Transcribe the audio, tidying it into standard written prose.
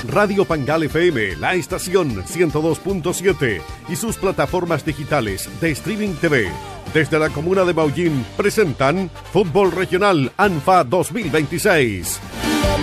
Radio Pangal FM, la estación 102.7 y sus plataformas digitales de Streaming TV. Desde la comuna de Maullín presentan Fútbol Regional ANFA 2026.